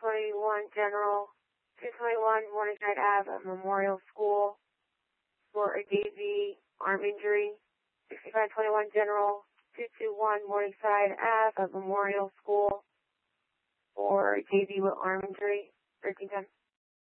6521 General, 221 Morningside Ave at Memorial School for a JV arm injury. 6521 General, 221 Morningside Ave at Memorial School for a JV with arm injury. 1310.